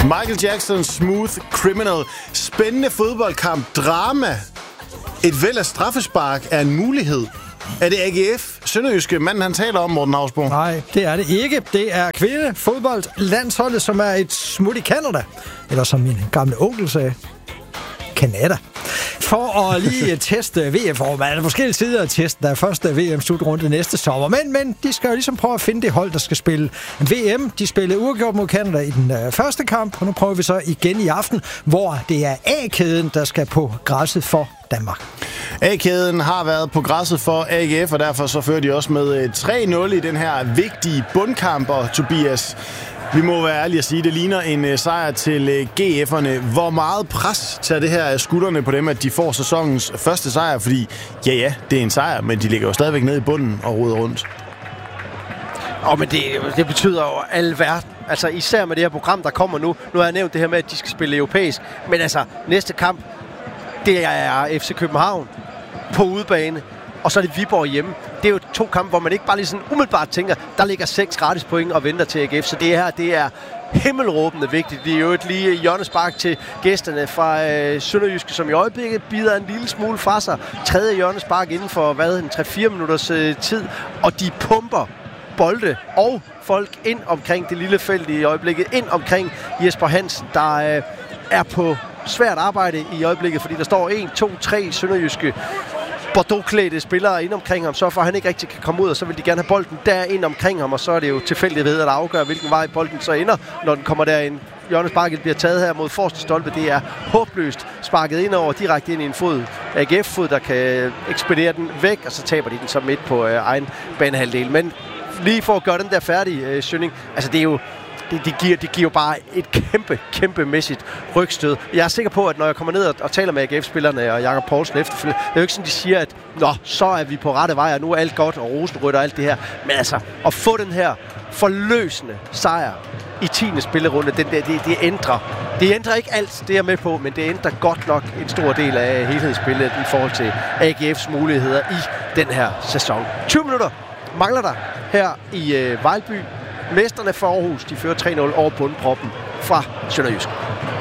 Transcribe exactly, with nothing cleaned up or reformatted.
Michael Jackson, Smooth Criminal. Spændende fodboldkamp. Drama. Et væld af straffespark er en mulighed. Er det A G F, sønderjyske manden, han taler om, Morten Hausbo? Nej, det er det ikke. Det er kvindefodboldlandsholdet, som er et smut i Canada. Eller som min gamle onkel sagde, Canada. For at lige teste V M-formen. Der er forskellige sider at teste. Der er første V M-slutrunde næste sommer. Men, men de skal jo ligesom prøve at finde det hold, der skal spille V M. De spillede uafgjort mod Canada i den øh, første kamp. Og nu prøver vi så igen i aften, hvor det er A-kæden, der skal på græsset for Danmark. A-kæden har været på græsset for A G F, og derfor så fører de også med tre nul i den her vigtige bundkamp. Og Tobias, vi må være ærlige at sige, det ligner en uh, sejr til uh, G F'erne. Hvor meget pres tager det her af skuldrene på dem, at de får sæsonens første sejr? Fordi, ja ja, det er en sejr, men de ligger jo stadigvæk nede i bunden og roder rundt. Åh, oh, men det, det betyder jo al verden. Altså især med det her program, der kommer nu. Nu har jeg nævnt det her med, at de skal spille europæisk. Men altså, næste kamp, det er F C København på udebane. Og så er det Viborg hjemme. Det er jo to kampe, hvor man ikke bare lige sådan umiddelbart tænker, der ligger seks gratis point og venter til A G F. Så det her, det er himmelråbende vigtigt. Det er jo et lige hjørnespark til gæsterne fra øh, Sønderjyske, som i øjeblikket bider en lille smule fra sig. Tredje hjørnespark inden for, hvad, en tre fire minutters øh, tid. Og de pumper bolde og folk ind omkring det lille felt i øjeblikket. Ind omkring Jesper Hansen, der øh, er på svært arbejde i øjeblikket, fordi der står en, to, tre sønderjyske Bordeaux-klædte spillere ind omkring ham, så for han ikke rigtig kan komme ud, og så vil de gerne have bolden der ind omkring ham, og så er det jo tilfældigt ved at afgøre, hvilken vej bolden så ender, når den kommer derind. Hjørnesparket bliver taget her mod forreste stolpe. Det er håbløst sparket ind over, direkte ind i en fod. A G F-fod, der kan ekspedere den væk, og så taber de den så midt på øh, egen banehalvdel. Men lige for at gøre den der færdig, øh, Sønning, altså det er jo Det, det, giver, det giver jo bare et kæmpe, kæmpemæssigt rygstød. Jeg er sikker på, at når jeg kommer ned og, og taler med A G F-spillerne og Jakob Poulsen efterfølgende, det er jo ikke sådan, de siger, at nå, så er vi på rette vej, og nu er alt godt, og rosenrødt og alt det her. Men altså, at få den her forløsende sejr i tiende spillerunde, det, det, det, det ændrer. Det ændrer ikke alt, det er jeg med på, men det ændrer godt nok en stor del af helhedsspillet i forhold til A G F's muligheder i den her sæson. tyve minutter mangler der her i øh, Vejlby. Mesterne for Aarhus, de fører tre nul over bundproppen fra Sønderjysk.